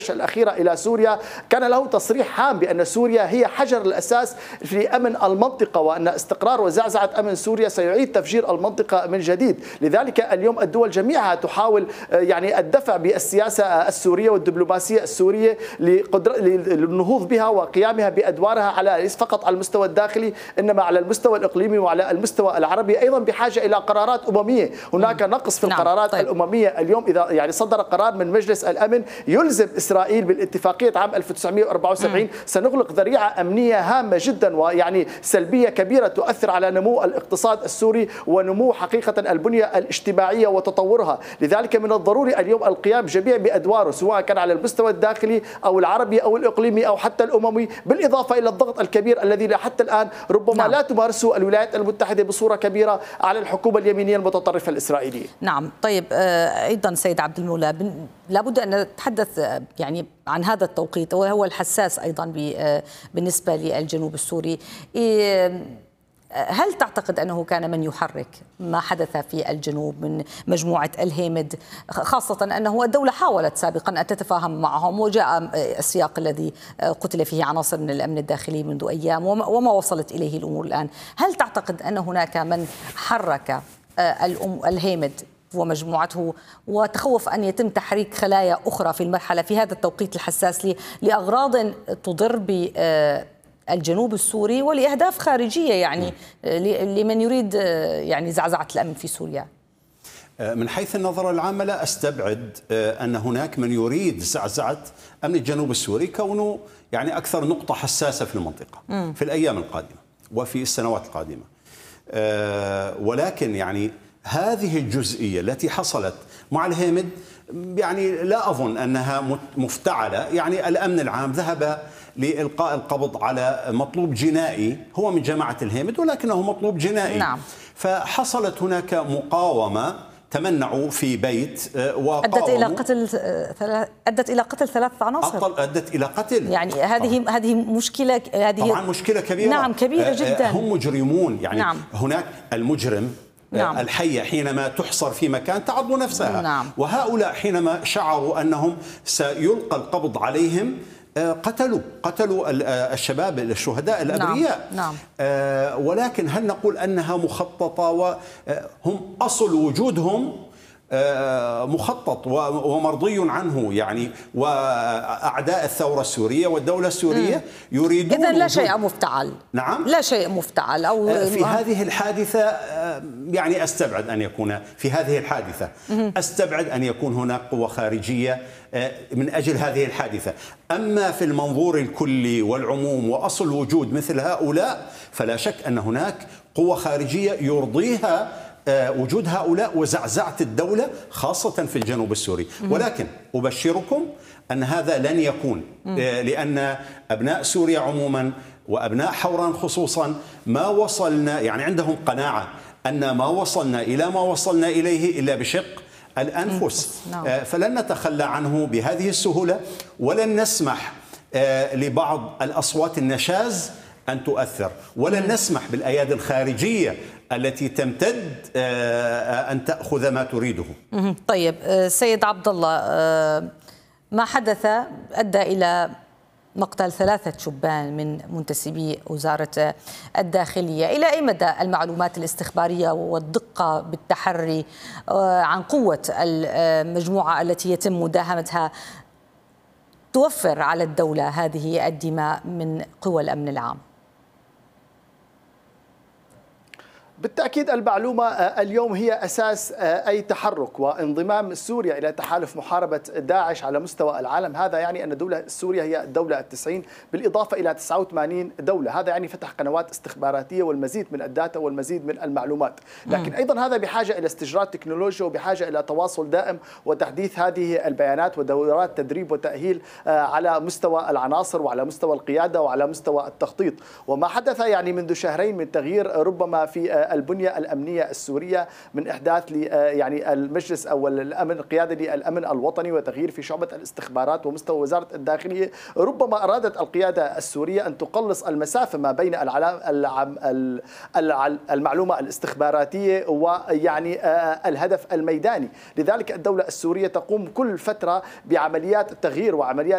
الأخيرة إلى سوريا كان له تصريح هام بأن سوريا هي حجر الأساس في أمن المنطقة، وأن استقرار وزعزعة أمن سوريا سيعيد تفجير المنطقة من جديد. لذلك اليوم الدول جميعها تحاول الدفع بالسياسة السورية والدبلوماسية السورية للنهوض بها وقيامها بأدوارها على ليس فقط على المستوى الداخلي إنما على المستوى الإقليمي وعلى المستوى العربي، أيضا بحاجة إلى قرارات أممية. هناك نقص في القرارات الأممية اليوم. إذا صدر قرار من مجلس الأمن يلزم إسرائيل بالاتفاقية عام 1974 سنغلق ذريعة أمنية هامة جدا سلبية كبيرة تؤثر على نمو الاقتصاد السوري ونمو حقيقة البنية الاجتماعية وتطورها. لذلك من الضروري اليوم القيام جميع بأدواره سواء كان على المستوى الداخلي أو العربي أو الإقليمي أو حتى الأممي، بالإضافة إلى الضغط الكبير الذي حتى الآن ربما لا تمارسه الولايات المتحدة بصورة كبيرة على الحكومة اليمينية المتطرفة الإسرائيلية. نعم. طيب أيضا سيد عبد المولى، لابد أن نتحدث عن هذا التوقيت وهو الحساس أيضا بالنسبة للجنوب السوري. هل تعتقد أنه كان من يحرك ما حدث في الجنوب من مجموعة الهيمد، خاصة أنه الدولة حاولت سابقا أن تتفاهم معهم وجاء السياق الذي قتل فيه عناصر من الأمن الداخلي منذ أيام وما وصلت إليه الأمور الآن؟ هل تعتقد أن هناك من حرك الهيمد ومجموعته وتخوف أن يتم تحريك خلايا أخرى في المرحلة في هذا التوقيت الحساس لأغراض تضر بالجنوب السوري ولأهداف خارجية لمن يريد زعزعة الأمن في سوريا؟ من حيث النظرة العامة لا أستبعد أن هناك من يريد زعزعة أمن الجنوب السوري كونه أكثر نقطة حساسة في المنطقة في الأيام القادمة وفي السنوات القادمة. ولكن هذه الجزئية التي حصلت مع الهيمد لا أظن أنها مفتعلة. الأمن العام ذهب لإلقاء القبض على مطلوب جنائي هو من جماعة الهيمد ولكنه مطلوب جنائي. نعم. فحصلت هناك مقاومة، تمنعوا في بيت أدت إلى قتل 3 عناصر. أدت إلى قتل. هذه مشكلة، طبعا مشكلة كبيرة. نعم، كبيرة جدا. هم مجرمون نعم. هناك المجرم. نعم. الحية حينما تحصر في مكان تعض نفسها. نعم. وهؤلاء حينما شعروا أنهم سيلقى القبض عليهم قتلوا الشباب الشهداء الأبرياء. نعم. ولكن هل نقول أنها مخططة؟ وهم أصل وجودهم مخطط ومرضي عنه وأعداء الثورة السورية والدولة السورية يريدون. إذن لا شيء مفتعل. نعم. لا شيء مفتعل في هذه الحادثة. أستبعد أن يكون في هذه الحادثة أستبعد أن يكون هناك قوة خارجية من أجل هذه الحادثة. أما في المنظور الكلي والعموم وأصل وجود مثل هؤلاء فلا شك أن هناك قوة خارجية يرضيها وجود هؤلاء وزعزعة الدولة خاصة في الجنوب السوري. ولكن أبشركم أن هذا لن يكون، لأن أبناء سوريا عموما وأبناء حوران خصوصا ما وصلنا عندهم قناعة أن ما وصلنا إلى ما وصلنا إليه إلا بشق الأنفس. فلن نتخلى عنه بهذه السهولة ولن نسمح لبعض الأصوات النشاز أن تؤثر، ولن نسمح بالأيادي الخارجية التي تمتد أن تأخذ ما تريده. طيب سيد عبد الله، ما حدث أدى إلى مقتل 3 شبان من منتسبي وزارة الداخلية. إلى أي مدى المعلومات الاستخبارية والدقة بالتحري عن قوة المجموعة التي يتم مداهمتها توفر على الدولة هذه الدماء من قوى الأمن العام؟ بالتأكيد المعلومة اليوم هي أساس أي تحرك، وانضمام سوريا إلى تحالف محاربة داعش على مستوى العالم هذا أن الدولة سوريا هي الدولة 90 بالإضافة إلى 89 دولة. هذا فتح قنوات استخباراتية والمزيد من الداتا والمزيد من المعلومات. لكن أيضا هذا بحاجة إلى استجراء تكنولوجيا وبحاجة إلى تواصل دائم وتحديث هذه البيانات ودورات تدريب وتأهيل على مستوى العناصر وعلى مستوى القيادة وعلى مستوى التخطيط. وما حدث منذ شهرين من تغيير ربما في البنية الأمنية السورية من إحداث المجلس أو الأمن القيادة للأمن الوطني وتغيير في شعبة الاستخبارات ومستوى وزارة الداخلية، ربما أرادت القيادة السورية أن تقلص المسافة ما بين المعلومة الاستخباراتية الهدف الميداني. لذلك الدولة السورية تقوم كل فترة بعمليات تغيير وعمليات